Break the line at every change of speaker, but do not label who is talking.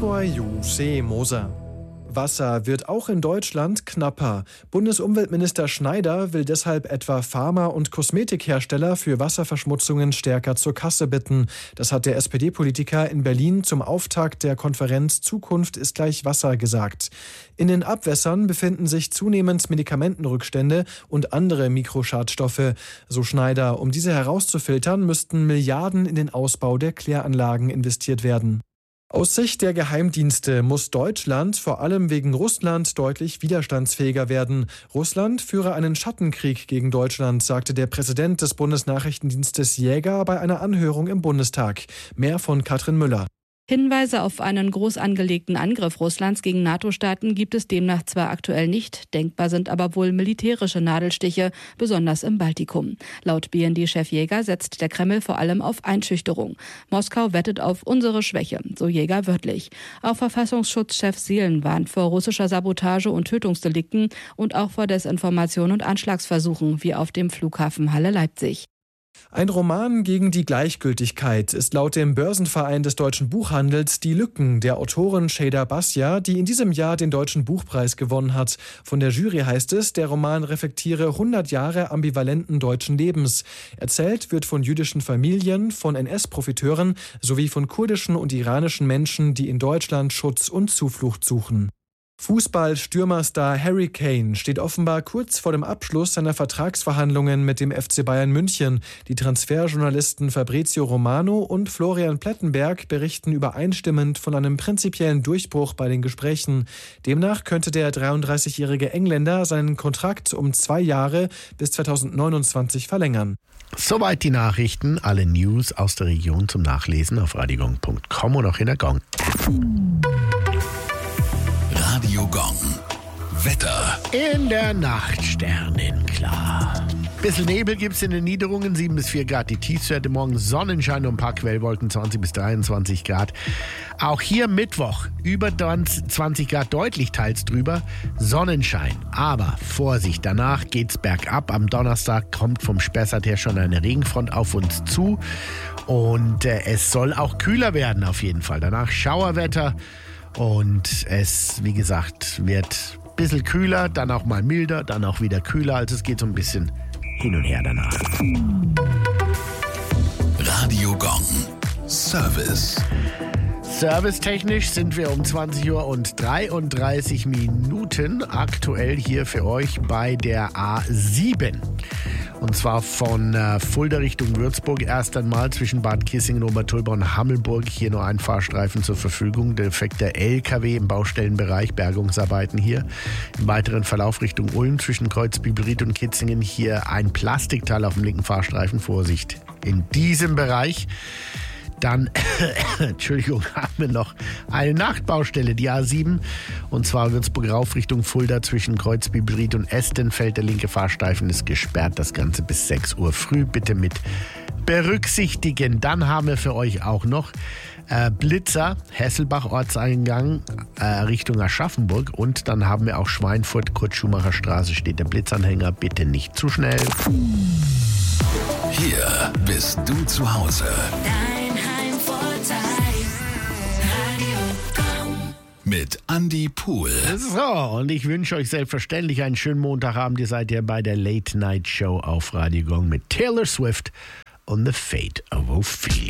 Gregor Ju Moser. Wasser wird auch in Deutschland knapper. Bundesumweltminister Schneider will deshalb etwa Pharma- und Kosmetikhersteller für Wasserverschmutzungen stärker zur Kasse bitten. Das hat der SPD-Politiker in Berlin zum Auftakt der Konferenz Zukunft ist gleich Wasser gesagt. In den Abwässern befinden sich zunehmend Medikamentenrückstände und andere Mikroschadstoffe. So Schneider, um diese herauszufiltern, müssten Milliarden in den Ausbau der Kläranlagen investiert werden. Aus Sicht der Geheimdienste muss Deutschland vor allem wegen Russland deutlich widerstandsfähiger werden. Russland führe einen Schattenkrieg gegen Deutschland, sagte der Präsident des Bundesnachrichtendienstes Jäger bei einer Anhörung im Bundestag. Mehr von Katrin Müller.
Hinweise auf einen groß angelegten Angriff Russlands gegen NATO-Staaten gibt es demnach zwar aktuell nicht, denkbar sind aber wohl militärische Nadelstiche, besonders im Baltikum. Laut BND-Chef Jäger setzt der Kreml vor allem auf Einschüchterung. Moskau wettet auf unsere Schwäche, so Jäger wörtlich. Auch Verfassungsschutzchef Seelen warnt vor russischer Sabotage und Tötungsdelikten und auch vor Desinformation und Anschlagsversuchen, wie auf dem Flughafen Halle-Leipzig.
Ein Roman gegen die Gleichgültigkeit ist laut dem Börsenverein des deutschen Buchhandels Die Lücken der Autorin Şeyda Basya, die in diesem Jahr den Deutschen Buchpreis gewonnen hat. Von der Jury heißt es, der Roman reflektiere 100 Jahre ambivalenten deutschen Lebens. Erzählt wird von jüdischen Familien, von NS-Profiteuren sowie von kurdischen und iranischen Menschen, die in Deutschland Schutz und Zuflucht suchen. Fußball-Stürmerstar Harry Kane steht offenbar kurz vor dem Abschluss seiner Vertragsverhandlungen mit dem FC Bayern München. Die Transferjournalisten Fabrizio Romano und Florian Plettenberg berichten übereinstimmend von einem prinzipiellen Durchbruch bei den Gesprächen. Demnach könnte der 33-jährige Engländer seinen Kontrakt um 2 Jahre bis 2029 verlängern.
Soweit die Nachrichten, alle News aus der Region zum Nachlesen auf radiogong.com und auch in der Gong.
Radio Gong. Wetter.
In der Nacht sternenklar. Bisschen Nebel gibt es in den Niederungen, 7 bis 4 Grad die Tiefstwerte. Morgen Sonnenschein und ein paar Quellwolken, 20 bis 23 Grad. Auch hier Mittwoch über 20 Grad, deutlich teils drüber. Sonnenschein, aber Vorsicht, danach geht's bergab. Am Donnerstag kommt vom Spessart her schon eine Regenfront auf uns zu. Und es soll auch kühler werden auf jeden Fall. Danach Schauerwetter. Und es, wie gesagt, wird ein bisschen kühler, dann auch mal milder, dann auch wieder kühler. Also es geht so ein bisschen hin und her danach.
Radio Gong. Service.
Servicetechnisch sind wir um 20 Uhr und 33 Minuten aktuell hier für euch bei der A7. Und zwar von Fulda Richtung Würzburg erst einmal zwischen Bad Kissingen, Obertulba und Hammelburg. Hier nur ein Fahrstreifen zur Verfügung. Defekter LKW im Baustellenbereich, Bergungsarbeiten hier. Im weiteren Verlauf Richtung Ulm zwischen Kreuzbibelried und Kitzingen hier ein Plastikteil auf dem linken Fahrstreifen. Vorsicht in diesem Bereich. Dann, Entschuldigung, haben wir noch eine Nachtbaustelle, die A7. Und zwar Würzburg rauf Richtung Fulda zwischen Kreuzbibelried und Estenfeld. Der linke Fahrstreifen ist gesperrt. Das Ganze bis 6 Uhr früh. Bitte mit berücksichtigen. Dann haben wir für euch auch noch Blitzer, Hesselbach Ortseingang Richtung Aschaffenburg. Und dann haben wir auch Schweinfurt, Kurt-Schumacher Straße steht der Blitzanhänger. Bitte nicht zu schnell.
Hier bist du zu Hause. Mit Andy Pool.
So, und ich wünsche euch selbstverständlich einen schönen Montagabend. Ihr seid ja bei der Late Night Show auf Radio Gong mit Taylor Swift und The Fate of Ophelia.